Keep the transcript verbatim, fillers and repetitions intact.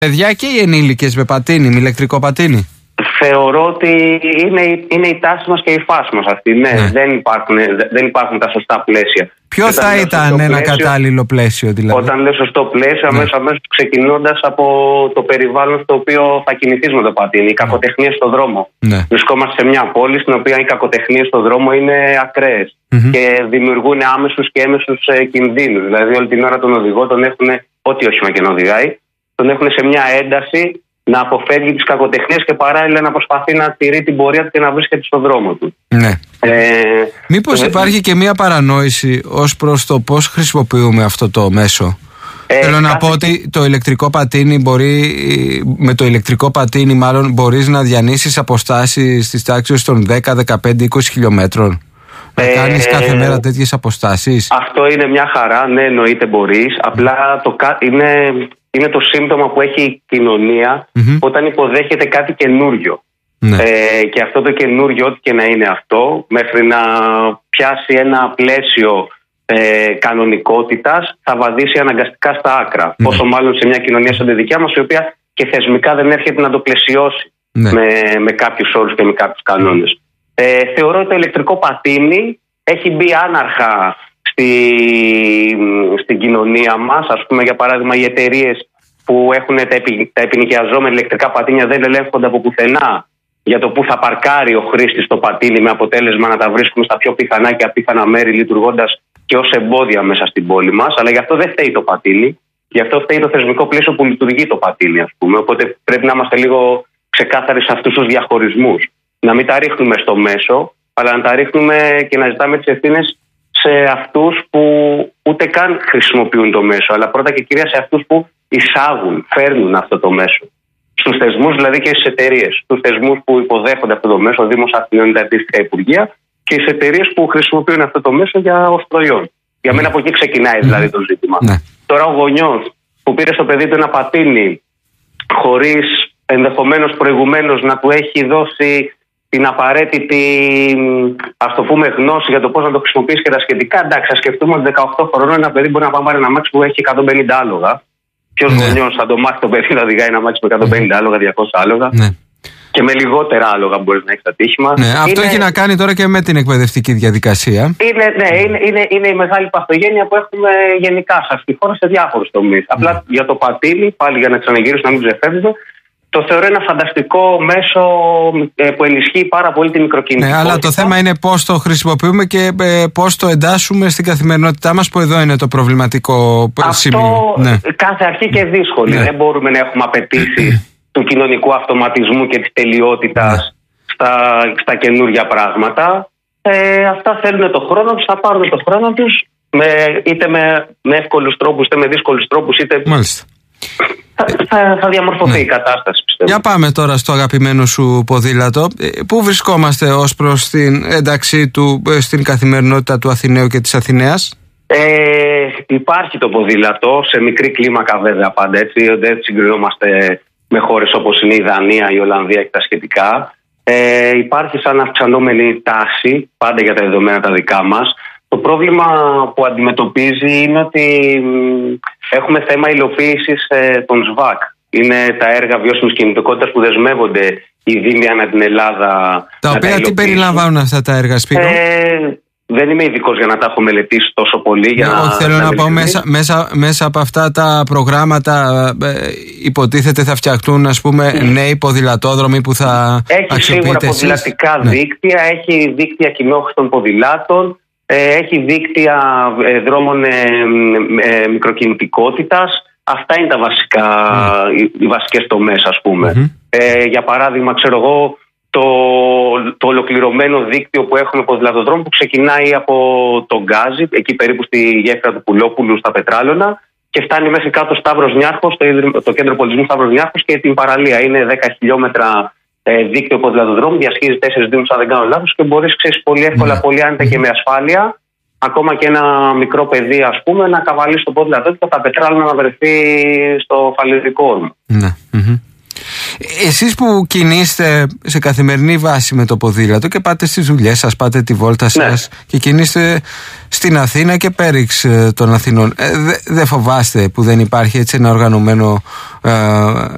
Παιδιά και οι ενήλικες με πατίνι, με ηλεκτρικό πατίνι. Θεωρώ ότι είναι, είναι η τάση μας και η φάση μας αυτή. Ναι, ναι. Δεν, υπάρχουν, δεν υπάρχουν τα σωστά πλαίσια. Ποιο όταν θα ήταν ένα πλαίσιο, κατάλληλο πλαίσιο, δηλαδή? Όταν λέω σωστό πλαίσιο, ναι. αμέσως, αμέσως ξεκινώντας από το περιβάλλον στο οποίο θα κινηθείς με το πατίνι. Η κακοτεχνία στον δρόμο. Ναι. Βρισκόμαστε σε μια πόλη στην οποία οι κακοτεχνίες στον δρόμο είναι ακραίες mm-hmm. και δημιουργούν άμεσους και έμεσους ε, κινδύνους. Δηλαδή, όλη την ώρα τον οδηγό τον έχουν, ό,τι όχημα και να οδηγάει, τον έχουν σε μια ένταση να αποφεύγει τις κακοτεχνίες και παράλληλα να προσπαθεί να τηρεί την πορεία του και να βρίσκεται στον δρόμο του. Ναι. Ε, Μήπως ε, υπάρχει και μία παρανόηση ως προς το πώς χρησιμοποιούμε αυτό το μέσο? Ε, Θέλω να κάθε... πω ότι το ηλεκτρικό πατίνι μπορεί, με το ηλεκτρικό πατίνι μάλλον μπορείς να διανύσεις αποστάσεις στις τάξεις των δέκα, δεκαπέντε, είκοσι χιλιόμετρων. Να ε, κάνεις κάθε μέρα τέτοιες αποστάσεις. Αυτό είναι μια χαρά, ναι, εννοείται μπορείς. Απλά το, είναι, είναι το σύμπτωμα που έχει η κοινωνία mm-hmm. όταν υποδέχεται κάτι καινούριο. Ναι. Ε, και αυτό το καινούριο, ό,τι και να είναι αυτό, μέχρι να πιάσει ένα πλαίσιο ε, κανονικότητας, θα βαδίσει αναγκαστικά στα άκρα. Ναι. Πόσο μάλλον σε μια κοινωνία σαν τη δικιά μας, η οποία και θεσμικά δεν έρχεται να το πλαισιώσει ναι. με, με κάποιους όρους και με κάποιους κανόνες. Ε, θεωρώ ότι το ηλεκτρικό πατίνι έχει μπει άναρχα στη, στην κοινωνία μας. Ας πούμε, για παράδειγμα, οι εταιρείες που έχουν τα, επι, τα επινοικιαζόμενα ηλεκτρικά πατίνια δεν ελέγχονται από πουθενά για το που θα παρκάρει ο χρήστης το πατίνι, με αποτέλεσμα να τα βρίσκουμε στα πιο πιθανά και απίθανα μέρη, λειτουργώντας και ως εμπόδια μέσα στην πόλη μας. Αλλά γι' αυτό δεν φταίει το πατίνι. Γι' αυτό φταίει το θεσμικό πλαίσιο που λειτουργεί το πατίνι, ας πούμε. Οπότε πρέπει να είμαστε λίγο ξεκάθαροι σε αυτούς τους διαχωρισμούς. Να μην τα ρίχνουμε στο μέσο, αλλά να τα ρίχνουμε και να ζητάμε τις ευθύνες σε αυτούς που ούτε καν χρησιμοποιούν το μέσο, αλλά πρώτα και κυρία σε αυτούς που εισάγουν, φέρνουν αυτό το μέσο. Στους θεσμούς δηλαδή και στις εταιρείες. Στους θεσμούς που υποδέχονται αυτό το μέσο, Δήμος Αθηνών ή τα αντίστοιχα υπουργεία, και στις εταιρείες που χρησιμοποιούν αυτό το μέσο για ως προϊόν. Για μένα από εκεί ξεκινάει δηλαδή το ζήτημα. Ναι. Τώρα ο γονιός που πήρε στο παιδί του ένα πατίνι χωρίς ενδεχομένως προηγουμένως να του έχει δώσει την απαραίτητη, ας το πούμε, γνώση για το πώς να το χρησιμοποιήσει και τα σχετικά. Εντάξει, ας σκεφτούμε ότι δεκαοκτώ χρονών ένα παιδί μπορεί να πάρει ένα αμάξι που έχει εκατόν πενήντα άλογα. Ποιος ναι. γονιός θα το μάθει το παιδί να οδηγάει ένα αμάξι με εκατόν πενήντα άλογα, διακόσια άλογα. Ναι. Και με λιγότερα άλογα μπορεί να έχει το ατύχημα. Ναι, αυτό είναι... έχει να κάνει τώρα και με την εκπαιδευτική διαδικασία. Είναι, ναι, είναι, είναι, είναι η μεγάλη παθογένεια που έχουμε γενικά σε αυτή τη χώρα σε διάφορους τομείς. Mm. Απλά για το πατίνι, πάλι για να ξαναγυρίσω να μην ξεφεύγουμε. Το θεωρώ ένα φανταστικό μέσο που ενισχύει πάρα πολύ την μικροκινητικότητα. Ναι, αλλά το θέμα είναι πώς το χρησιμοποιούμε και πώς το εντάσσουμε στην καθημερινότητά μας, που εδώ είναι το προβληματικό αυτό σημείο. Ναι. Κάθε αρχή και δύσκολη. Ναι. Δεν μπορούμε να έχουμε απαιτήσεις του κοινωνικού αυτοματισμού και της τελειότητας ναι. στα, στα καινούργια πράγματα. Ε, αυτά θέλουν το χρόνο τους, θα πάρουν το χρόνο τους, με, είτε με, με εύκολους τρόπους, είτε με δύσκολους τρόπους, είτε... Μάλιστα. Θα, θα διαμορφωθεί ναι. η κατάσταση, πιστεύω. Για πάμε τώρα στο αγαπημένο σου ποδήλατο. Πού βρισκόμαστε ως προς την ένταξή του στην καθημερινότητα του Αθηναίου και της Αθηναίας? Ε, υπάρχει το ποδήλατο, σε μικρή κλίμακα βέβαια πάντα, έτσι. Δεν συγκρινόμαστε με χώρες όπως είναι η Δανία, η Ολλανδία και τα σχετικά. Ε, υπάρχει σαν αυξανόμενη τάση, πάντα για τα δεδομένα τα δικά μας. Το πρόβλημα που αντιμετωπίζει είναι ότι έχουμε θέμα υλοποίησης ε, των ΣΒΑΚ. Είναι τα έργα βιώσιμης κινητικότητας που δεσμεύονται οι Δήμοι ανά την Ελλάδα. Τα οποία τα τι περιλαμβάνουν αυτά τα έργα, Σπύρο? Ε, δεν είμαι ειδικός για να τα έχω μελετήσει τόσο πολύ. Για ναι, να, όχι, θέλω να, να πω μέσα, μέσα, μέσα από αυτά τα προγράμματα ε, υποτίθεται θα φτιαχτούν, ας πούμε, νέοι ποδηλατόδρομοι που θα αξιοποιείτε. Έχει σίγουρα ποδηλατικά ναι. δίκτυα, έχει δίκτυα κοινόχρηστων ποδηλάτων. Έχει δίκτυα δρόμων μικροκινητικότητας. Αυτά είναι τα βασικά, mm. οι βασικές τομές, ας πούμε. Mm-hmm. Ε, για παράδειγμα, ξέρω εγώ, το, το ολοκληρωμένο δίκτυο που έχουμε ποδηλατοδρόμων που ξεκινάει από τον Γκάζι, εκεί περίπου στη γέφυρα του Πουλόπουλου στα Πετράλωνα, και φτάνει μέχρι κάτω Σταύρος Νιάρχος, το, το κέντρο πολιτισμού Σταύρος Νιάρχος και την παραλία. Είναι δέκα χιλιόμετρα ε, δίκτυο ποδηλατοδρόμου, διασχίζει τέσσερις δήμους, αν δεν κάνω λάθος, και μπορείς, ξέρεις, πολύ εύκολα, mm. πολύ άνετα mm. και με ασφάλεια, ακόμα και ένα μικρό παιδί, ας πούμε, να καβαλήσει το ποδήλατό του και τα Πετράλωνα να βρεθεί στο φαλιρικό όρμο. Ναι. Mm-hmm. Εσείς που κινείστε σε καθημερινή βάση με το ποδήλατο και πάτε στις δουλειές σας, πάτε τη βόλτα σας ναι. και κινείστε στην Αθήνα και πέριξ των Αθηνών, ε, δεν δε φοβάστε που δεν υπάρχει έτσι ένα οργανωμένο ε,